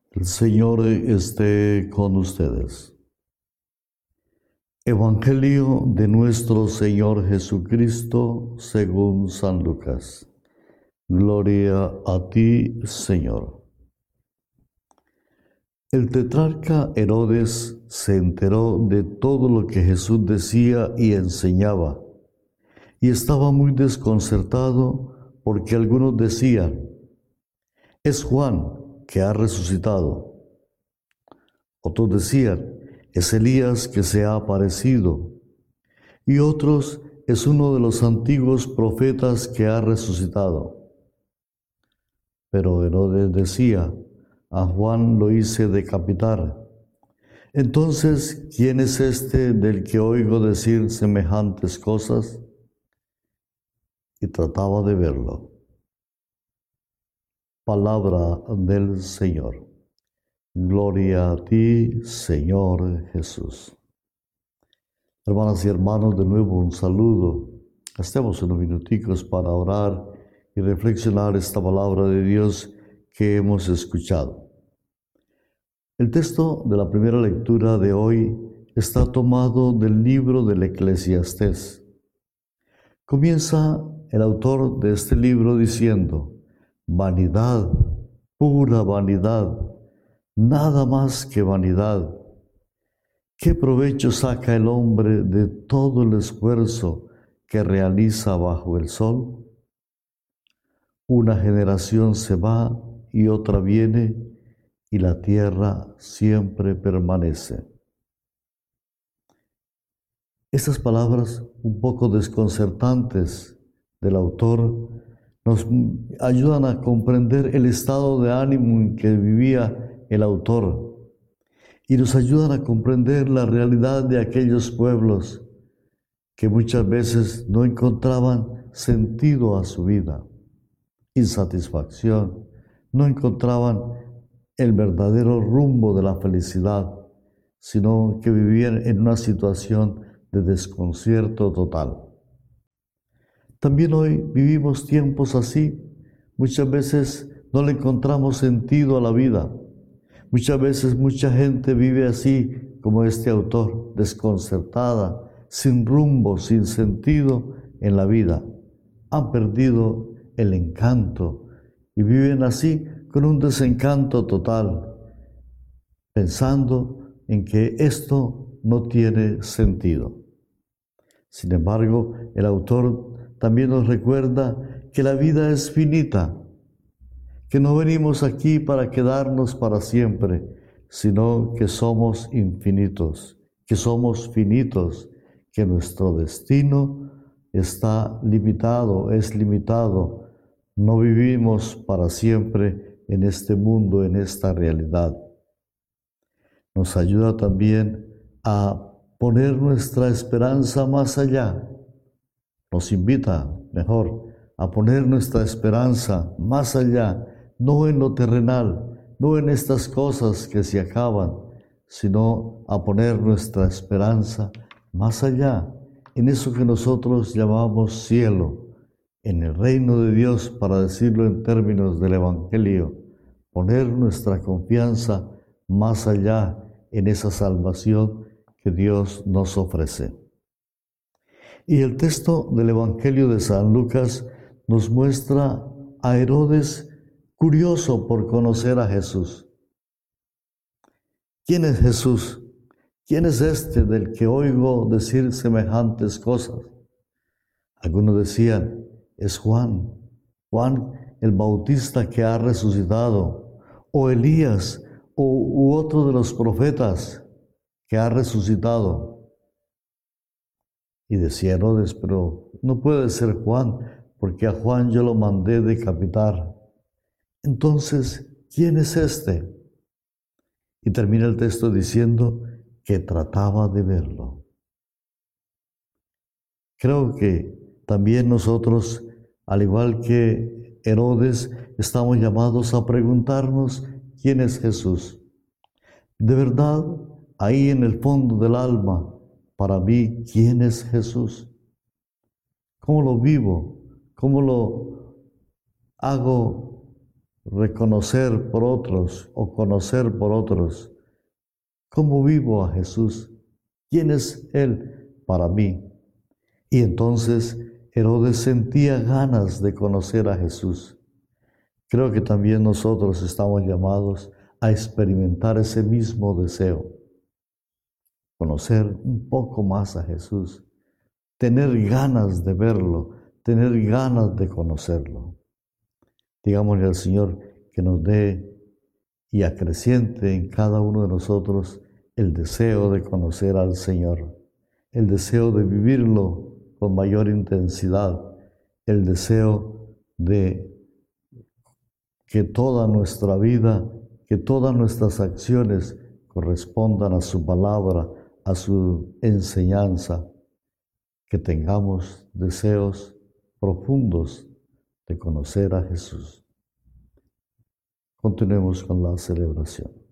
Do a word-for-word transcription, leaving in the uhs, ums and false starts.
El Señor esté con ustedes. Evangelio de nuestro Señor Jesucristo según San Lucas. Gloria a ti, Señor. El tetrarca Herodes se enteró de todo lo que Jesús decía y enseñaba, y estaba muy desconcertado porque algunos decían: es Juan que ha resucitado. Otros decían: es Elías que se ha aparecido. Y otros: es uno de los antiguos profetas que ha resucitado. Pero Herodes decía: a Juan lo hice decapitar. Entonces, ¿quién es este del que oigo decir semejantes cosas? Y trataba de verlo. Palabra del Señor. Gloria a ti, Señor Jesús. Hermanas y hermanos, de nuevo un saludo. Estemos unos minuticos para orar y reflexionar esta palabra de Dios que hemos escuchado. El texto de la primera lectura de hoy está tomado del libro del Eclesiastés. Comienza el autor de este libro diciendo: vanidad, pura vanidad, nada más que vanidad. ¿Qué provecho saca el hombre de todo el esfuerzo que realiza bajo el sol? Una generación se va y otra viene, y la tierra siempre permanece. Estas palabras un poco desconcertantes del autor nos ayudan a comprender el estado de ánimo en que vivía el autor y nos ayudan a comprender la realidad de aquellos pueblos que muchas veces no encontraban sentido a su vida, insatisfacción, no encontraban el verdadero rumbo de la felicidad, sino que vivían en una situación de desconcierto total. También hoy vivimos tiempos así. Muchas veces no le encontramos sentido a la vida. Muchas veces mucha gente vive así como este autor, desconcertada, sin rumbo, sin sentido en la vida. Han perdido el encanto y viven así con un desencanto total, pensando en que esto no tiene sentido. Sin embargo, el autor también nos recuerda que la vida es finita, que no venimos aquí para quedarnos para siempre, sino que somos infinitos, que somos finitos, que nuestro destino está limitado, es limitado. No vivimos para siempre en este mundo, en esta realidad. Nos ayuda también a poner nuestra esperanza más allá. Nos invita, mejor, a poner nuestra esperanza más allá, no en lo terrenal, no en estas cosas que se acaban, sino a poner nuestra esperanza más allá, en eso que nosotros llamamos cielo, en el reino de Dios, para decirlo en términos del Evangelio, poner nuestra confianza más allá en esa salvación que Dios nos ofrece. Y el texto del Evangelio de San Lucas nos muestra a Herodes curioso por conocer a Jesús. ¿Quién es Jesús? ¿Quién es este del que oigo decir semejantes cosas? Algunos decían: es Juan, Juan el Bautista que ha resucitado, o Elías, o u otro de los profetas que ha resucitado. Y decía Herodes: pero no puede ser Juan, porque a Juan yo lo mandé decapitar. Entonces, ¿quién es este? Y termina el texto diciendo que trataba de verlo. Creo que también nosotros, al igual que Herodes, estamos llamados a preguntarnos quién es Jesús. De verdad, ahí en el fondo del alma, para mí, ¿quién es Jesús? ¿Cómo lo vivo? ¿Cómo lo hago reconocer por otros o conocer por otros cómo vivo a Jesús, quién es Él para mí. Y entonces Herodes sentía ganas de conocer a Jesús. Creo que también nosotros estamos llamados a experimentar ese mismo deseo, conocer un poco más a Jesús, tener ganas de verlo, tener ganas de conocerlo. Digámosle al Señor que nos dé y acreciente en cada uno de nosotros el deseo de conocer al Señor, el deseo de vivirlo con mayor intensidad, el deseo de que toda nuestra vida, que todas nuestras acciones correspondan a su palabra, a su enseñanza, que tengamos deseos profundos de conocer a Jesús. Continuemos con la celebración.